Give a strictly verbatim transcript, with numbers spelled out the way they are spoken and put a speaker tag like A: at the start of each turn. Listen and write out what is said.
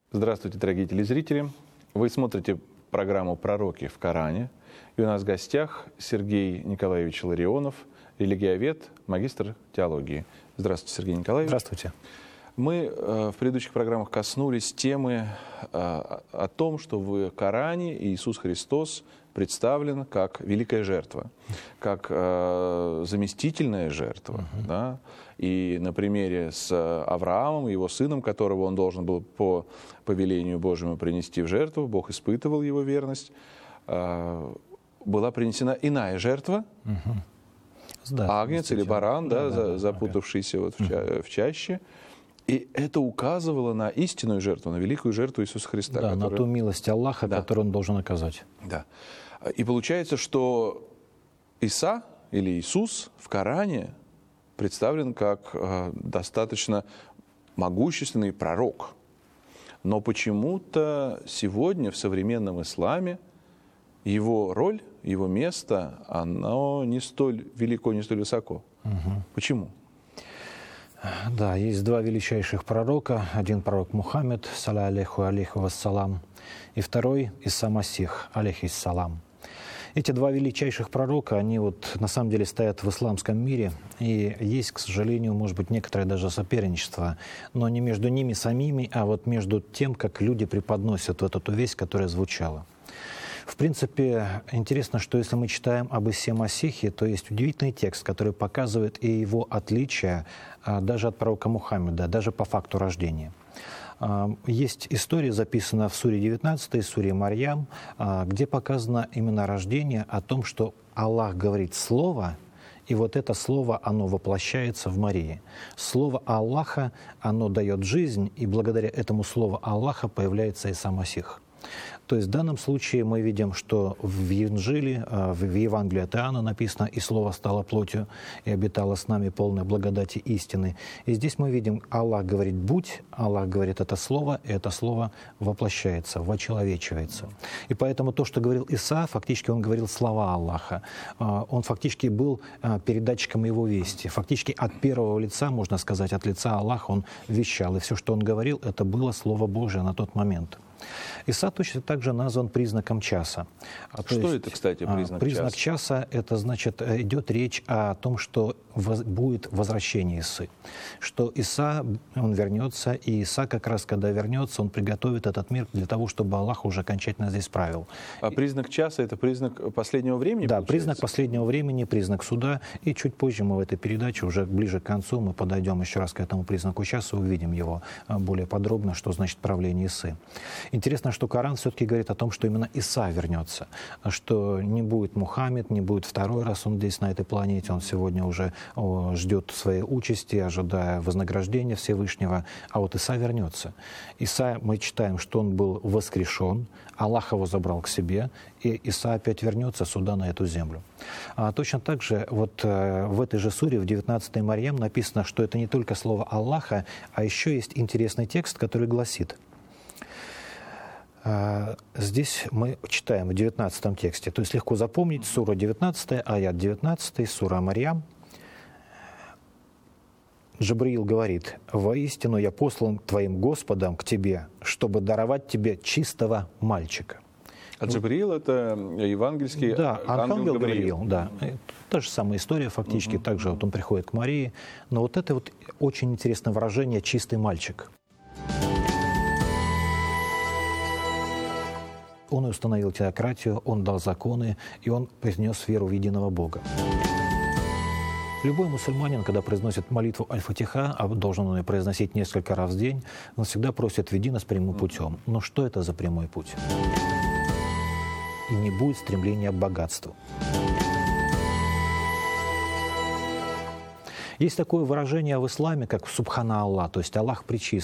A: Здравствуйте, дорогие телезрители. Вы смотрите программу «Пророки в Коране». И у нас в гостях Сергей Николаевич Ларионов, религиовед, магистр теологии. Здравствуйте, Сергей Николаевич.
B: Здравствуйте.
A: Мы э, в предыдущих программах коснулись темы э, о том, что в Коране Иисус Христос представлен как великая жертва, как э, заместительная жертва. Uh-huh. Да? И на примере с Авраамом, его сыном, которого он должен был по повелению Божьему принести в жертву, Бог испытывал его верность, э, была принесена иная жертва, uh-huh. да, агнец или баран, да, да, да, запутавшийся да. вот в, uh-huh. в чаще. И это указывало на истинную жертву, на великую жертву Иисуса Христа.
B: Да, которая... на ту милость Аллаха, да. которую Он должен оказать.
A: Да. И получается, что Иса или Иисус в Коране представлен как э, достаточно могущественный пророк. Но почему-то сегодня в современном исламе его роль, его место, оно не столь велико, не столь высоко. Угу. Почему?
B: Да, есть два величайших пророка. Один пророк Мухаммед, саля алейху алейху вассалам, и второй Иса Масих, алейхиссалам. Эти два величайших пророка, они вот на самом деле стоят в исламском мире, и есть, к сожалению, может быть, некоторое даже соперничество, но не между ними самими, а вот между тем, как люди преподносят вот эту весть, которая звучала. В принципе, интересно, что если мы читаем об Исе Масихе, то есть удивительный текст, который показывает и его отличие даже от пророка Мухаммеда, даже по факту рождения. Есть история, записанная в суре девятнадцатой, суре Марьям, где показано именно рождение, о том, что Аллах говорит слово, и вот это слово, оно воплощается в Марии. Слово Аллаха, оно дает жизнь, и благодаря этому слову Аллаха появляется Иса Масих. То есть в данном случае мы видим, что в Инжиле, в Евангелии от Иоанна написано «И Слово стало плотью, и обитало с нами полной благодати истины». И здесь мы видим, Аллах говорит «будь», Аллах говорит это Слово, и это Слово воплощается, вочеловечивается. И поэтому то, что говорил Иса, фактически он говорил слова Аллаха. Он фактически был передатчиком его вести. Фактически от первого лица, можно сказать, от лица Аллаха он вещал. И все, что он говорил, это было Слово Божие на тот момент. Иса точно так же назван признаком часа.
A: А что есть, это, кстати, признак,
B: признак
A: часа?
B: часа? Это значит, идет речь о том, что воз, будет возвращение Исы. Что Иса, он вернется, и Иса как раз, когда вернется, он приготовит этот мир для того, чтобы Аллах уже окончательно здесь правил.
A: А признак часа — это признак последнего времени?
B: Да,
A: получается?
B: Признак последнего времени, признак суда. И чуть позже мы в этой передаче, уже ближе к концу, мы подойдем еще раз к этому признаку часа, увидим его более подробно, что значит правление Исы. Интересно, что Коран все-таки говорит о том, что именно Иса вернется, что не будет Мухаммед, не будет второй раз он здесь, на этой планете, он сегодня уже о, ждет своей участи, ожидая вознаграждения Всевышнего, а вот Иса вернется. Иса, мы читаем, что он был воскрешен, Аллах его забрал к себе, и Иса опять вернется сюда, на эту землю. А точно так же вот э, в этой же суре, в девятнадцатой Марьям, написано, что это не только слово Аллаха, а еще есть интересный текст, который гласит: здесь мы читаем в девятнадцатом тексте, то есть легко запомнить, сура девятнадцатая, аят девятнадцатый, сура Марьям. Джабриил говорит: «Воистину я послан твоим Господом к тебе, чтобы даровать тебе чистого мальчика».
A: А Джабриил — это евангельский
B: да,
A: ангел,
B: ангел
A: Гавриил.
B: Гавриил, да. Та же самая история фактически, угу. также вот он приходит к Марии, но вот это вот очень интересное выражение «чистый мальчик». Он установил теократию, он дал законы, и он принес веру в единого Бога. Любой мусульманин, когда произносит молитву Аль-Фатиха, а должен он ее произносить несколько раз в день, он всегда просит «веди нас прямым путем». Но что это за прямой путь? И не будет стремления к богатству. Есть такое выражение в исламе, как «Субхана Аллах», то есть «Аллах пречист».